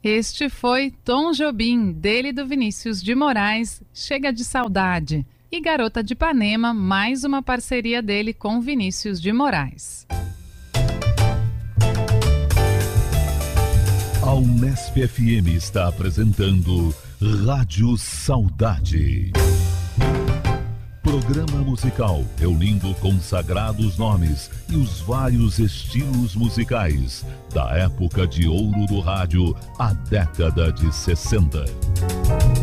Este foi Tom Jobim, dele e do Vinícius de Moraes, Chega de Saudade. E Garota de Ipanema, mais uma parceria dele com Vinícius de Moraes. A Unesp FM está apresentando Rádio Saudade. Programa musical reunindo consagrados nomes e os vários estilos musicais da época de ouro do rádio, a década de 60.